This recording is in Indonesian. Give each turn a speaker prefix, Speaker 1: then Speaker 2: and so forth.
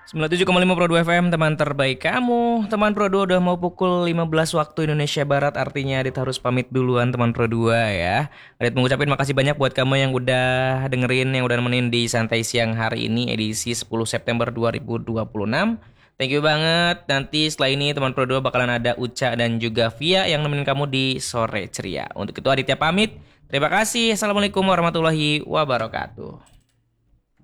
Speaker 1: 97,5 Pro 2 FM, teman terbaik kamu. Teman Pro 2 udah mau pukul 15 waktu Indonesia Barat, artinya Adit harus pamit duluan teman Pro 2 ya. Adit mengucapkan makasih banyak buat kamu yang udah dengerin, yang udah nemenin di Santai Siang hari ini edisi 10 September 2026. Thank you banget. Nanti setelah ini teman Pro 2 bakalan ada Uca dan juga Via yang nemenin kamu di Sore Ceria. Untuk itu Aditya pamit. Terima kasih. Assalamualaikum warahmatullahi wabarakatuh.